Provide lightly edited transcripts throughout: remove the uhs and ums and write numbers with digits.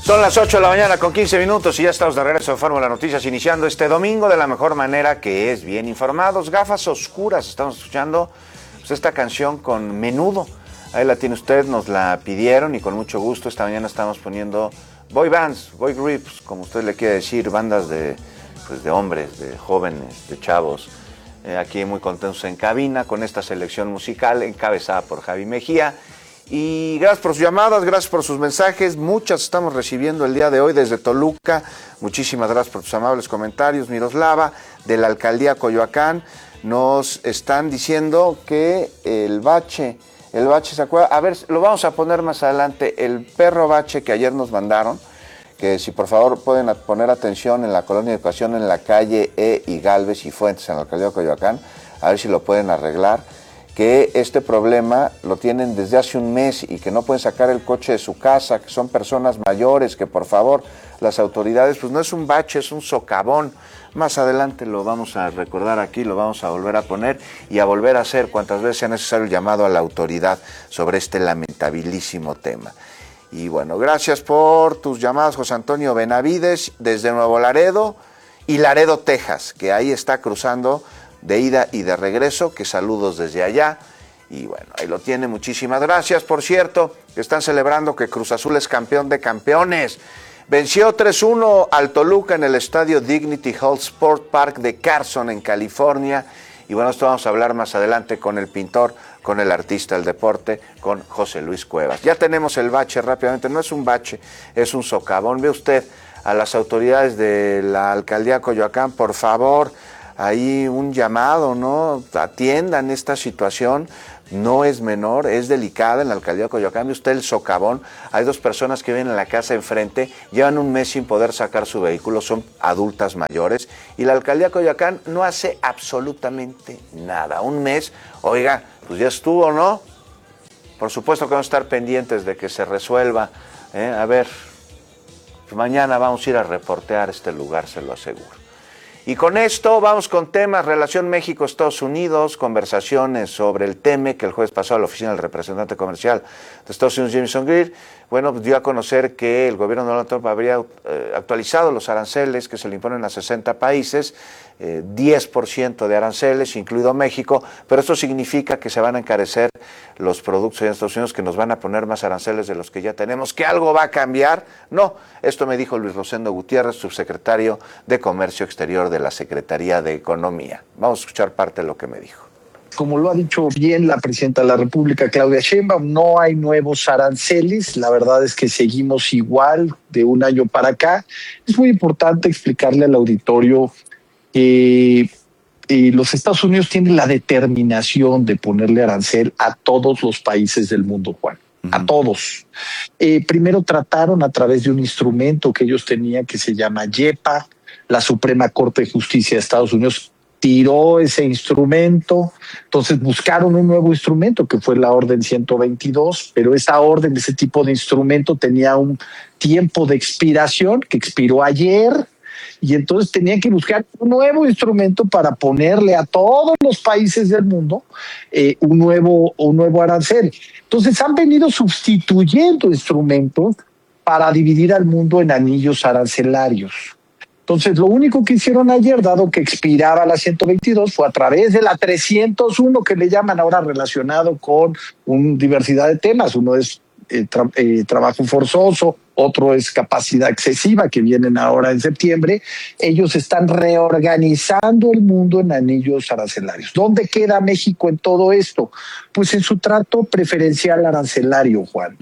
Son las 8 de la mañana con 15 minutos y ya estamos de regreso en Fórmula Noticias, iniciando este domingo de la mejor manera, que es bien informados. Gafas oscuras, estamos escuchando pues, esta canción con Menudo. Ahí la tiene usted, nos la pidieron y con mucho gusto esta mañana estamos poniendo boy bands, boy groups, como usted le quiere decir, bandas de hombres, de jóvenes, de chavos. Aquí muy contentos en cabina con esta selección musical encabezada por Javi Mejía. Y gracias por sus llamadas, gracias por sus mensajes, muchas estamos recibiendo el día de hoy desde Toluca. Muchísimas gracias por tus amables comentarios. Miroslava, de la alcaldía Coyoacán, nos están diciendo que el bache se acuerda, a ver, lo vamos a poner más adelante, el perro bache que ayer nos mandaron, que si por favor pueden poner atención en la colonia de educación en la calle E y Galvez y Fuentes en la alcaldía de Coyoacán, a ver si lo pueden arreglar, que este problema lo tienen desde hace un mes y que no pueden sacar el coche de su casa, que son personas mayores, que por favor las autoridades, pues no es un bache, es un socavón. Más adelante lo vamos a recordar aquí, lo vamos a volver a poner y a volver a hacer cuantas veces sea necesario el llamado a la autoridad sobre este lamentabilísimo tema. Y bueno, gracias por tus llamadas, José Antonio Benavides, desde Nuevo Laredo y Laredo, Texas, que ahí está cruzando de ida y de regreso, que saludos desde allá. Y bueno, ahí lo tiene, muchísimas gracias. Por cierto, están celebrando que Cruz Azul es campeón de campeones. Venció 3-1 al Toluca en el estadio Dignity Health Sport Park de Carson, en California. Y bueno, esto vamos a hablar más adelante con el pintor, con el artista del deporte, con José Luis Cuevas. Ya tenemos el bache rápidamente, no es un bache, es un socavón. Ve usted a las autoridades de la alcaldía Coyoacán, por favor, ahí un llamado, ¿no? Atiendan esta situación, no es menor, es delicada en la alcaldía de Coyoacán. Ve usted el socavón, hay dos personas que viven en la casa enfrente, llevan un mes sin poder sacar su vehículo, son adultas mayores, y la alcaldía de Coyoacán no hace absolutamente nada. Un mes, oiga, pues ya estuvo, ¿no? Por supuesto que vamos a estar pendientes de que se resuelva, A ver, mañana vamos a ir a reportear este lugar, se lo aseguro. Y con esto vamos con temas, relación México-Estados Unidos, conversaciones sobre el TEMEC, que el jueves pasado la oficina del representante comercial de Estados Unidos, Jamieson Greer, bueno, pues dio a conocer que el gobierno de Donald Trump habría actualizado los aranceles que se le imponen a 60 países, 10% de aranceles, incluido México, pero esto significa que se van a encarecer los productos en Estados Unidos, que nos van a poner más aranceles de los que ya tenemos, que algo va a cambiar. No, esto me dijo Luis Rosendo Gutiérrez, subsecretario de Comercio Exterior de la Secretaría de Economía. Vamos a escuchar parte de lo que me dijo. Como lo ha dicho bien la presidenta de la República, Claudia Sheinbaum, no hay nuevos aranceles. La verdad es que seguimos igual de un año para acá. Es muy importante explicarle al auditorio que los Estados Unidos tienen la determinación de ponerle arancel a todos los países del mundo, Juan. A todos. Primero trataron a través de un instrumento que ellos tenían que se llama YEPA. La Suprema Corte de Justicia de Estados Unidos tiró ese instrumento, entonces buscaron un nuevo instrumento que fue la Orden 122, pero esa orden, ese tipo de instrumento tenía un tiempo de expiración que expiró ayer, y entonces tenían que buscar un nuevo instrumento para ponerle a todos los países del mundo un nuevo arancel. Entonces han venido sustituyendo instrumentos para dividir al mundo en anillos arancelarios. Entonces, lo único que hicieron ayer, dado que expiraba la 122, fue a través de la 301, que le llaman ahora, relacionado con diversidad de temas. Uno es trabajo forzoso, otro es capacidad excesiva, que vienen ahora en septiembre. Ellos están reorganizando el mundo en anillos arancelarios. ¿Dónde queda México en todo esto? Pues en su trato preferencial arancelario, Juan.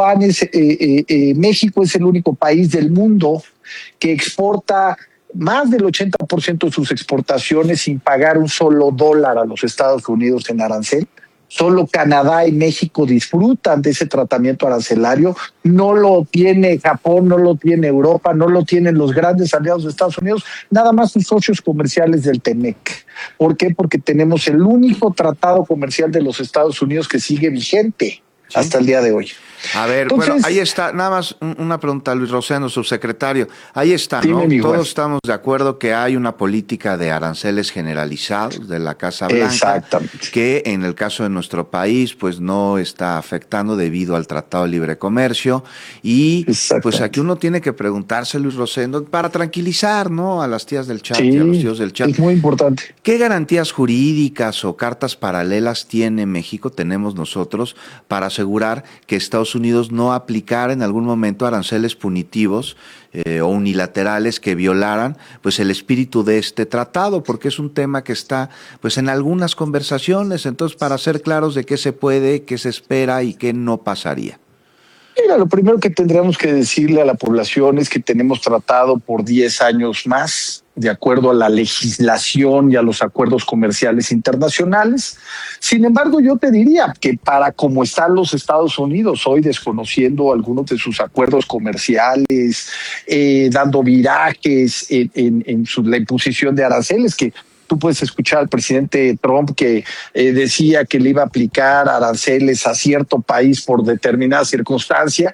México es el único país del mundo que exporta más del 80% de sus exportaciones sin pagar un solo dólar a los Estados Unidos en arancel. Solo Canadá y México disfrutan de ese tratamiento arancelario. No lo tiene Japón, no lo tiene Europa, no lo tienen los grandes aliados de Estados Unidos, nada más sus socios comerciales del TEMEC. ¿Por qué? Porque tenemos el único tratado comercial de los Estados Unidos que sigue vigente hasta el día de hoy. A ver, Entonces, bueno, ahí está, nada más una pregunta, Luis Rosendo, subsecretario. Ahí está, ¿no? Todos estamos de acuerdo que hay una política de aranceles generalizados de la Casa Blanca, que en el caso de nuestro país, pues no está afectando debido al Tratado de Libre Comercio. Y pues aquí uno tiene que preguntarse, Luis Rosendo, para tranquilizar, ¿no? A las tías del chat y a los tíos del chat. Es muy importante. ¿Qué garantías jurídicas o cartas paralelas tiene México, tenemos nosotros, para asegurar que Estados Unidos no aplicara en algún momento aranceles punitivos o unilaterales que violaran pues el espíritu de este tratado? Porque es un tema que está pues en algunas conversaciones, entonces para ser claros de qué se puede, qué se espera y qué no pasaría. Mira, lo primero que tendríamos que decirle a la población es que tenemos tratado por 10 años más, de acuerdo a la legislación y a los acuerdos comerciales internacionales. Sin embargo, yo te diría que para como están los Estados Unidos hoy, desconociendo algunos de sus acuerdos comerciales, dando virajes en la imposición de aranceles, que tú puedes escuchar al presidente Trump que decía que le iba a aplicar aranceles a cierto país por determinada circunstancia.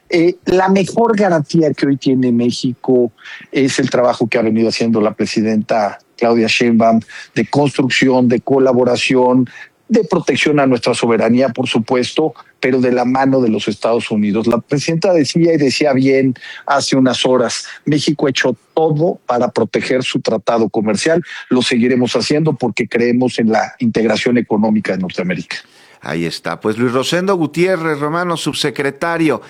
La mejor garantía que hoy tiene México es el trabajo que ha venido haciendo la presidenta Claudia Sheinbaum de construcción, de colaboración, de protección a nuestra soberanía, por supuesto, pero de la mano de los Estados Unidos. La presidenta decía y decía bien hace unas horas, México ha hecho todo para proteger su tratado comercial. Lo seguiremos haciendo porque creemos en la integración económica de Norteamérica. Ahí está. Pues Luis Rosendo Gutiérrez Romano, subsecretario,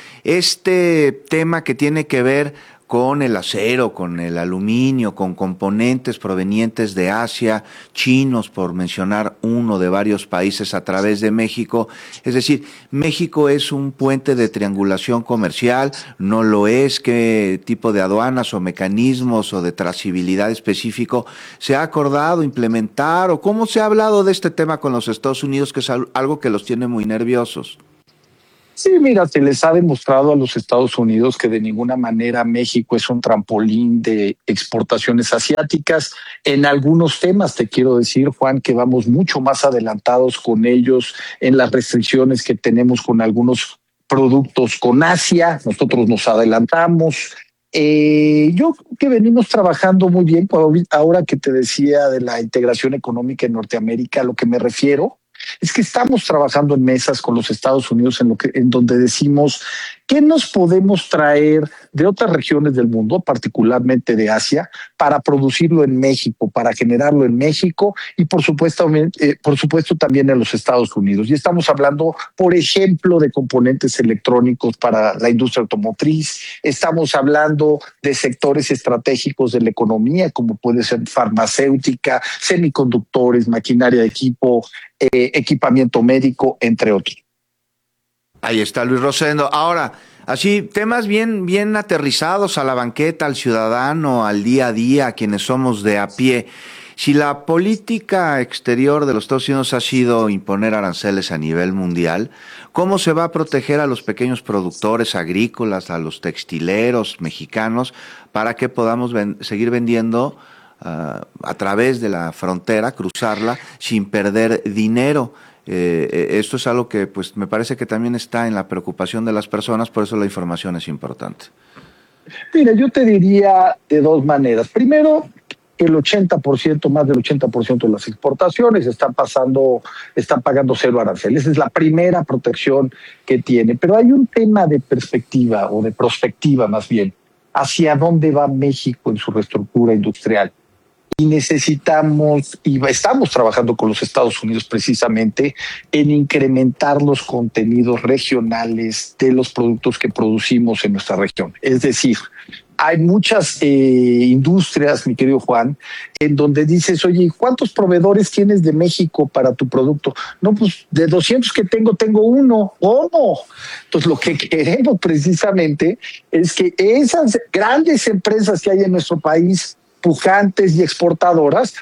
este tema que tiene que ver con el acero, con el aluminio, con componentes provenientes de Asia, chinos, por mencionar uno de varios países a través de México. Es decir, México es un puente de triangulación comercial, no lo es. ¿Qué tipo de aduanas o mecanismos o de trazabilidad específico se ha acordado implementar o cómo se ha hablado de este tema con los Estados Unidos, que es algo que los tiene muy nerviosos? Sí, mira, se les ha demostrado a los Estados Unidos que de ninguna manera México es un trampolín de exportaciones asiáticas. En algunos temas, te quiero decir, Juan, que vamos mucho más adelantados con ellos en las restricciones que tenemos con algunos productos con Asia. Nosotros nos adelantamos. Yo creo que venimos trabajando muy bien. Ahora que te decía de la integración económica en Norteamérica, a lo que me refiero es que estamos trabajando en mesas con los Estados Unidos en donde decimos qué nos podemos traer de otras regiones del mundo, particularmente de Asia, para producirlo en México, para generarlo en México y por supuesto también en los Estados Unidos. Y estamos hablando, por ejemplo, de componentes electrónicos para la industria automotriz, estamos hablando de sectores estratégicos de la economía, como puede ser farmacéutica, semiconductores, maquinaria de equipo, equipamiento médico, entre otros. Ahí está Luis Rosendo. Ahora, así, temas bien aterrizados a la banqueta, al ciudadano, al día a día, a quienes somos de a pie. Si la política exterior de los Estados Unidos ha sido imponer aranceles a nivel mundial, ¿cómo se va a proteger a los pequeños productores agrícolas, a los textileros mexicanos, para que podamos seguir vendiendo a través de la frontera, cruzarla, sin perder dinero? Esto es algo que pues me parece que también está en la preocupación de las personas, por eso la información es importante. Mira, yo te diría de dos maneras. Primero, el 80%, más del 80% de las exportaciones están pagando cero aranceles. Esa es la primera protección que tiene. Pero hay un tema de perspectiva o de prospectiva más bien. ¿Hacia dónde va México en su reestructura industrial? Y necesitamos, y estamos trabajando con los Estados Unidos precisamente en incrementar los contenidos regionales de los productos que producimos en nuestra región. Es decir, hay muchas industrias, mi querido Juan, en donde dices, oye, ¿cuántos proveedores tienes de México para tu producto? No, pues de 200 que tengo uno. ¿Cómo? Entonces, lo que queremos precisamente es que esas grandes empresas que hay en nuestro país, pujantes y exportadoras, pues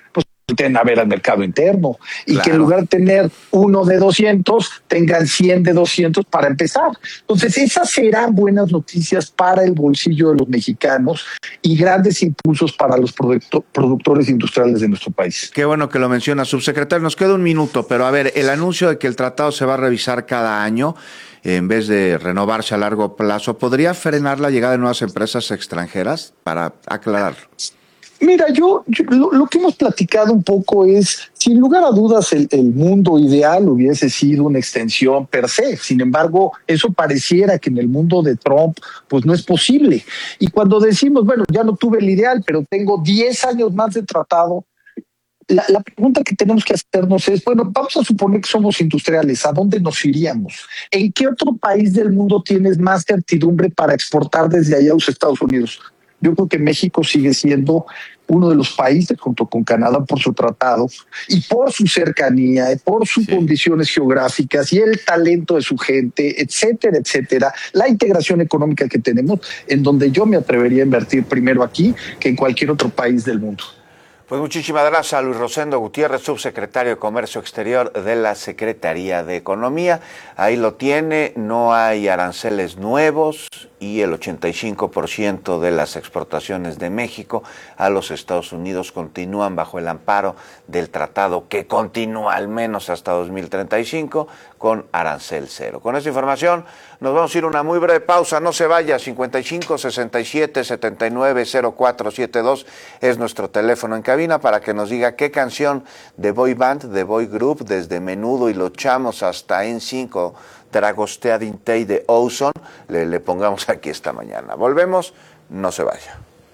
volteen a ver al mercado interno y Claro. que en lugar de tener uno de 200, tengan 100 de 200 para empezar. Entonces, esas serán buenas noticias para el bolsillo de los mexicanos y grandes impulsos para los productores industriales de nuestro país. Qué bueno que lo menciona, subsecretario. Nos queda un minuto, pero a ver, el anuncio de que el tratado se va a revisar cada año, en vez de renovarse a largo plazo, ¿podría frenar la llegada de nuevas empresas extranjeras? Para aclararlo. Mira, lo que hemos platicado un poco es, sin lugar a dudas, el mundo ideal hubiese sido una extensión per se. Sin embargo, eso pareciera que en el mundo de Trump, pues no es posible. Y cuando decimos, bueno, ya no tuve el ideal, pero tengo 10 años más de tratado, la pregunta que tenemos que hacernos es, bueno, vamos a suponer que somos industriales, ¿a dónde nos iríamos? ¿En qué otro país del mundo tienes más certidumbre para exportar desde allá a los Estados Unidos? Yo creo que México sigue siendo uno de los países, junto con Canadá, por su tratado y por su cercanía, y por sus condiciones geográficas y el talento de su gente, etcétera, etcétera. La integración económica que tenemos, en donde yo me atrevería a invertir primero aquí que en cualquier otro país del mundo. Pues muchísimas gracias a Luis Rosendo Gutiérrez, subsecretario de Comercio Exterior de la Secretaría de Economía. Ahí lo tiene, no hay aranceles nuevos y el 85% de las exportaciones de México a los Estados Unidos continúan bajo el amparo del tratado que continúa al menos hasta 2035 con arancel cero. Con esta información nos vamos a ir a una muy breve pausa. No se vaya, 55 67 79 0472 es nuestro teléfono en cabina para que nos diga qué canción de boy band, de boy group, desde Menudo y Los Chamos hasta N5, Dragostea Dintei de Ozone, le pongamos aquí esta mañana. Volvemos, no se vaya.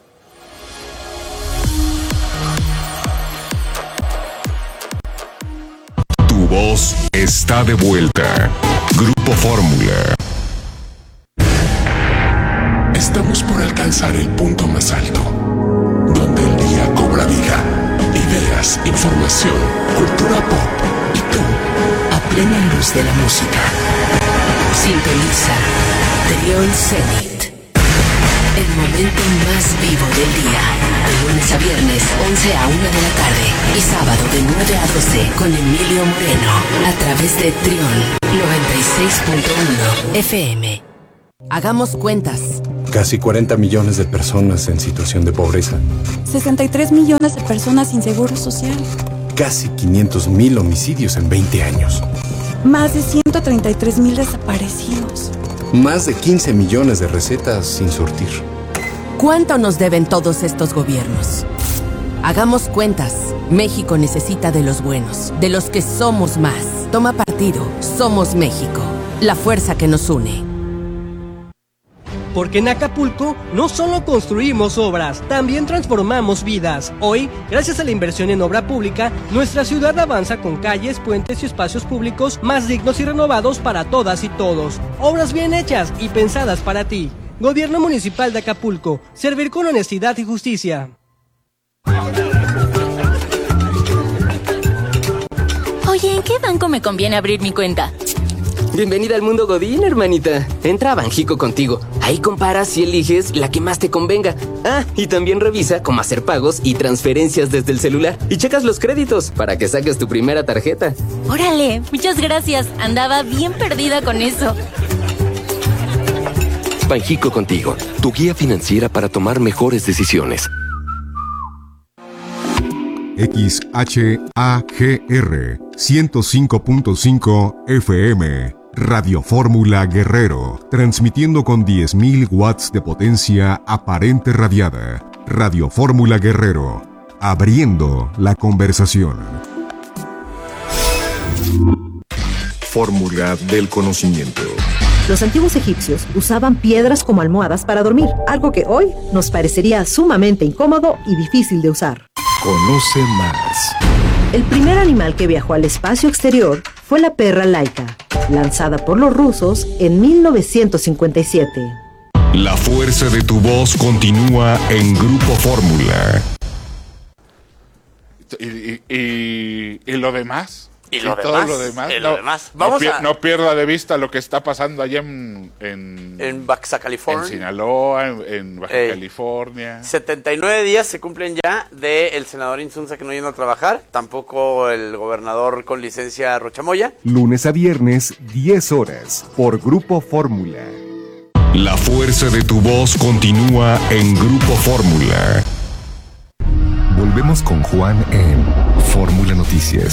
Tu voz está de vuelta. Grupo Fórmula. Estamos por alcanzar el punto más alto, donde el día cobra vida. Ideas, información, cultura pop y tú, a plena luz de la música. Sintoniza Trión Zenit. El momento más vivo del día. De lunes a viernes, 11 a 1 de la tarde. Y sábado de 9 a 12 con Emilio Moreno. A través de Trión 96.1 FM. Hagamos cuentas. Casi 40 millones de personas en situación de pobreza. 63 millones de personas sin seguro social. Casi 500,000 homicidios en 20 años. Más de 133,000 desaparecidos. Más de 15 millones de recetas sin surtir. ¿Cuánto nos deben todos estos gobiernos? Hagamos cuentas. México necesita de los buenos, de los que somos más. Toma partido. Somos México. La fuerza que nos une. Porque en Acapulco no solo construimos obras, también transformamos vidas. Hoy, gracias a la inversión en obra pública, nuestra ciudad avanza con calles, puentes y espacios públicos más dignos y renovados para todas y todos. Obras bien hechas y pensadas para ti. Gobierno Municipal de Acapulco. Servir con honestidad y justicia. Oye, ¿en qué banco me conviene abrir mi cuenta? Bienvenida al mundo Godín, hermanita. Entra a Banjico contigo. Ahí comparas y eliges la que más te convenga. Ah, y también revisa cómo hacer pagos y transferencias desde el celular. Y checas los créditos para que saques tu primera tarjeta. Órale, muchas gracias. Andaba bien perdida con eso. Banjico contigo, tu guía financiera para tomar mejores decisiones. XHAGR 105.5 FM. Radio Fórmula Guerrero, transmitiendo con 10.000 watts de potencia aparente radiada. Radio Fórmula Guerrero, abriendo la conversación. Fórmula del conocimiento. Los antiguos egipcios usaban piedras como almohadas para dormir, algo que hoy nos parecería sumamente incómodo y difícil de usar. Conoce más. El primer animal que viajó al espacio exterior fue la perra Laika, lanzada por los rusos en 1957. La fuerza de tu voz continúa en Grupo Fórmula. ¿Y lo demás? Y lo todo demás, lo demás. lo demás. Vamos no pierda de vista lo que está pasando allá en Baja California. En Sinaloa, en Baja California. 79 días se cumplen ya del senador Insunza que no yendo a trabajar. Tampoco el gobernador con licencia Rochamoya. Lunes a viernes, 10 horas, por Grupo Fórmula. La fuerza de tu voz continúa en Grupo Fórmula. Volvemos con Juan en Fórmula Noticias.